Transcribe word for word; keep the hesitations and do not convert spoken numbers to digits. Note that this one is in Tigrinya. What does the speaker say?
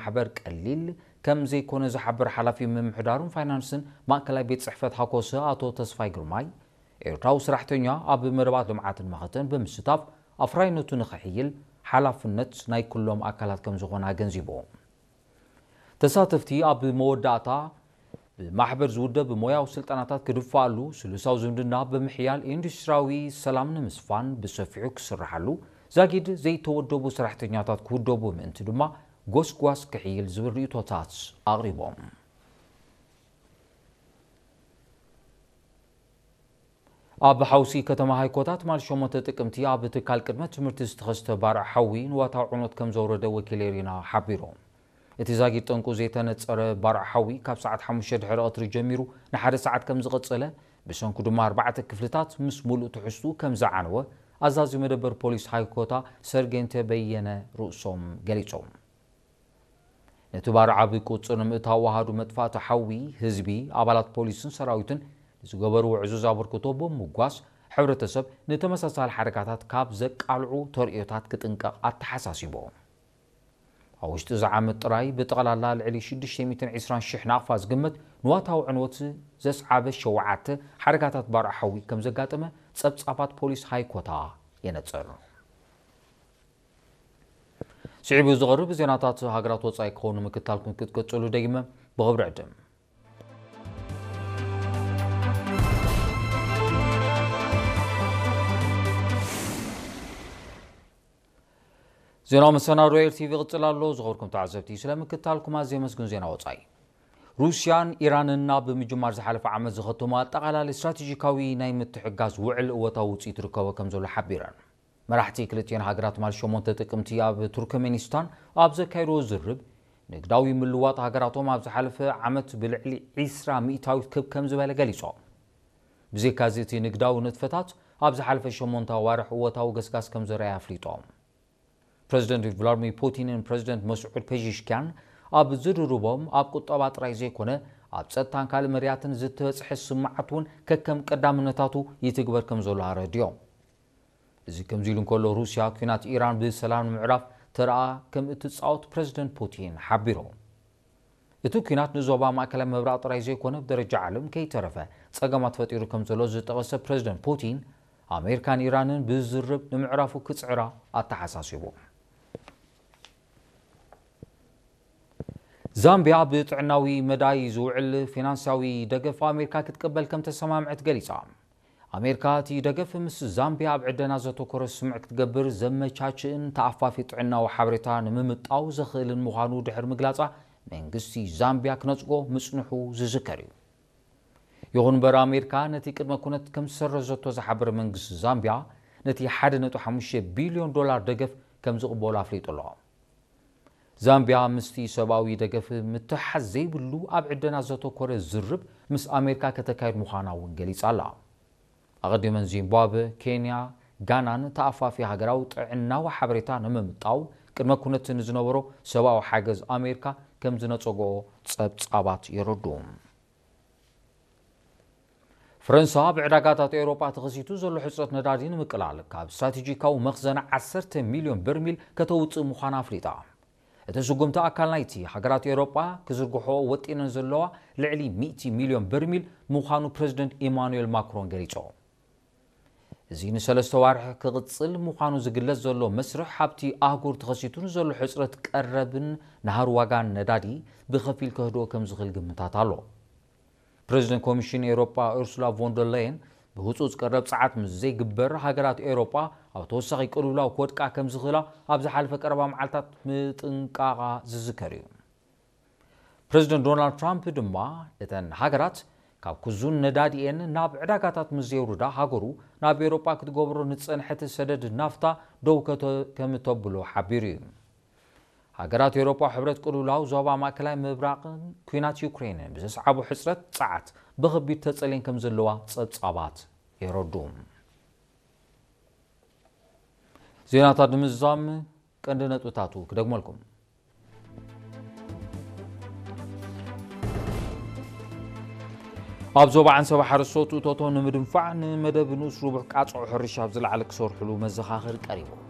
ማሕበር ቀሊል ከም ዘይኮነ ዝሓብር ሓላፊ ምምሕዳሩን ፋይናንስን ማእከላይ ቤት ጽሕፈት ሃኮሰ አቶ ተስፋይ ግርማይ ኤርትራዊ ስራሕተኛ ኣብ መረባት ልምዓትን ማኸተን ብምስታፍ ኣፍራይነቱ ንኽሕይል ሓላፍነት ናይ ኩሎም ኣካላት ከም ዝኾነ ገንዚቦም ተሳተፍቲ ኣብ መወዳእታ ማሕበር ዝውደብ ሞያዊ ስልጣናታት ክድፋሉ ስሉሳው ዝምድና ብምሕያል ኢንዱስትሪያዊ ሰላም ንምስፋን ብሰፊዑ ክስራሓሉ ዛጊድ ዘይተወደቡ ስራሕተኛታት ክውደቡ ምእንቲ ድማ ጎስጓስ ክሕይል ዝብል ርእቶታት ኣቕሪቦም ኣብ ሓውሲ ከተማ ሃይኮታት ማል ሸሞንተ ጥቅምቲ ኣብ ትካል ቅድመ ትምህርቲ ዝተኸስተ ባርዕ ሓዊ ንዋታዊ ዑኖት ከም ዘውረደ ወኪል ኤሪና ሓቢሮም እቲ ዛጊድ ጠንቁ ዘይተነፀረ ባርዕ ሓዊ ካብ ሰዓት ሓሙሽተ ድሕሪ ቀትሪ ጀሚሩ ንሓደ ሰዓት ከም ዝቐፀለ ብሰንኩ ድማ ኣርባዕተ ክፍልታት ምስ ሙሉእ ትሕዝቱ ከም ዝዓነወ ኣዛዚ መደበር ፖሊስ ሃይኮታ ሰርጌንተ በየነ ርእሶም ገሊፆም ነቲ ባርዕ ዓብ ቁፅር ንምእታው ዋሃዱ መጥፋእቲ ሓዊ ህዝቢ ኣባላት ፖሊስን ሰራዊትን ዝገበርዎ ዕዙዝ ኣበርክቶ ብምጓስ ሕብረተሰብ ንተመሳሳሊ ሓደጋታት ካብ ዘቃልዑ ተርእዮታት ክጥንቀቕ ኣተሓሳሲቦም ኣብ ውሽጢ እዚ ዓመት ጥራይ ብጠቕላላ ልዕሊ ሽዱሽተ ሚእትን ዒስራን ሽሕ ናቕፋ ዝግመት ንዋታዊ ዕንወት ዘስዓበ ሸውዓተ ሓደጋታት ባርዕ ሓዊ ከም ዘጋጠመ ጸብጻባት ፖሊስ ሃይኮታ የነጽር ስዒቡ ዝቐርብ ዜናታት ሃገራት ወጻኢ ክኾኑ ምክታልኩም ክትቀጽሉ ደጊመ ብኽብሪ ዕድም ዜናው መሰናዶ ኤልቲቪ ቅጽል ኣሎ ዝኸበርኩም ተዓዘብቲ ስለምክታልኩም ኣዝየ መስግን ዜና ወጻኢ ሩስያን ኢራንና ብምጅማር ዝሓለፈ ዓመት ዝኸተሙ ኣጠቓላሊ ስትራቴጂካዊ ናይ ምትሕጋዝ ውዕል እወታዊ ውፅኢት ርከቦ ከም ዘሎ ሓቢረን መራሕቲ ክልቲአን ሃገራት ማል ሸሞንተ ጥቅምቲ ኣብ ቱርክሜኒስታን ኣብ ዘካይድዎ ዝርብ ንግዳዊ ምልዋጥ ሃገራቶም ኣብ ዝሓለፈ ዓመት ብልዕሊ ዒስራ ሚእታዊት ክብ ከም ዝበለ ገሊፆም ብዘይካዚ እቲ ንግዳዊ ንጥፈታት ኣብ ዝሓለፈ ሸሞንተ ኣዋርሕ እወታዊ ገስጋስ ከም ዝረኣዩ ኣፍሊጦም ፕሬዚደንት ቭላድሚር ፑቲንን ፕሬዚደንት መስዑድ ፔዜሽኪያን ኣብ ዝድርቦም ኣብ ቁጠባ ጥራይ ዘይኮነ ኣብ ጸጥታን ካልእ መርያትን ዝተበፅሐ ስምዓት እውን ከከም ቀዳምነታቱ ይትግበር ከም ዘሎ ኣረድዮም እዚ ከምዚ ኢሉ እንከሎ ሩስያ ኩናት ኢራን ብሰላም ንምዕራፍ ተረኣ ከም እትፃወት ፕሬዚደንት ፑቲን ሓቢሮም እቲ ኩናት ንዞባ ማእከላይ ምብራቕ ጥራይ ዘይኮነ ብደረጃ ዓለም ከይተረፈ ፀገማት ፈጢሩ ከም ዘሎ ዝጠቐሰ ፕሬዚደንት ፑቲን ኣሜሪካን ኢራንን ብዝርብ ንምዕራፉ ክፅዕራ ኣተሓሳሲቦም ዛምቢያ ብጥዕናዊ መዳይ ዝውዕል ፊናንሳዊ ደገፍ ኣሜሪካ ክትቀበል ከም ተሰማምዐት ገሊፃ ኣሜሪካ እቲ ደገፍ ምስ ዛምቢያ ኣብ ዕደና ዘተኮረ ስምዕ ክትገብር ዘመቻችእን ተኣፋፊ ጥዕናዊ ሓበሬታ ንምምጣው ዘኽእልን ምዃኑ ድሕሪ ምግላፃ መንግስቲ ዛምቢያ ክነፅጎ ምፅንሑ ዝዝከር እዩ ይኹን እምበር ኣሜሪካ ነቲ ቅድመ ኩነት ከም ዝሰረዘቶ ዝሓበረ መንግስቲ ዛምቢያ ነቲ ሓደ ነጥቢ ሓሙሽተ ቢልዮን ዶላር ደገፍ ከም ዝቕበሉ ኣፍሊጡ ኣሎ ዛምቢያ ምስቲ ሰብኣዊ ደገፍ ምትሓዝ ዘይብሉ ኣብ ዕደና ዘተኮረ ዝርብ ምስ ኣሜሪካ ከተካይድ ምዃና እውን ገሊፃ ኣላ ኣቐዲመን ዚምባብዌ ኬንያ ጋናን ተኣፋፊ ሃገራዊ ጥዕናዊ ሓበሬታ ንምምጣው ቅድመ ኩነት ንዝነበሮ ሰብኣዊ ሓገዝ ኣሜሪካ ከም ዝነፀጎ ጸብጻባት የረድኡ ፈረንሳ ብዕዳጋታት ኤውሮጳ ተኸሲቱ ዘሎ ሕፅረት ነዳዲ ንምቅላል ካብ ስትራቴጂካዊ መኽዘና ዓሰርተ ሚልዮን በርሚል ከተውፅእ ምዃና ኣፍሊጣ እቲ ስጉምቲ ኣካል ናይቲ ሃገራት ኤውሮጳ ክዝርግሖ ወጢነን ዘለዋ ልዕሊ ሚእቲ ሚልዮን በርሚል ምዃኑ ፕሬዚደንት ኢማኑኤል ማክሮን ገሊፆም እዚ ንሰለስተ ዋርሒ ክቕፅል ምዃኑ ዝግለጽ ዘሎ መስርሕ ሃብቲ ኣህጉር ተኸሲቱ ንዘሎ ሕፅረት ቀረብን ናሃር ዋጋን ነዳዲ ብኸፊል ከህድኦ ከም ዝኽእል ግምታት ኣሎ ፕሬዚደንት ኮሚሽን ኤውሮጳ ኡርሱላ ቮንደር ላየን ብህፁፅ ቀረብ ፀዓት ምስ ዘይግበር ሃገራት ኤውሮጳ ኣብ ተወሳኺ ቅልውላው ክወድቃ ከም ዝኽእላ ኣብ ዝሓለፈ ቀረባ መዓልትታት ምጥንቃቓ ዝዝከር እዩ ፕሬዚደንት ዶናልድ ትራምፕ ድማ እተን ሃገራት ካብ ክዙን ነዳዲአን ናብ ዕዳጋታት ምስ ዘውርዳ ሃገሩ ናብ ኤውሮጳ ክትገብሮ ንፀንሐት ሰደድ ናፍታ ደው ከም ተብሎ ሓቢሩ እዩ ሃገራት ኤውሮጳ ሕብረት ቅልውላው ዞባ ማእከላይ ምብራቕን ኩናት ዩክሬንን ብዘስዓቡ ሕፅረት ፀዓት ብኸቢድ ተፀልየን ከም ዘለዋ ጸብጻባት የረድኡ ዜናታት ንምዛም ቀንዲ ነጥብታቱ ክደግመልኩም ኣብ ዞባ ዓንሰባ ሓረስቶት እቶቶም ንምድንፋዕ ንመደብ ንኡስ ርቡዕ ቃፅዑ ሕርሻ ኣብ ዝለዓለ ክሰርሕሉ መዘኻኸሪ ቀሪቡ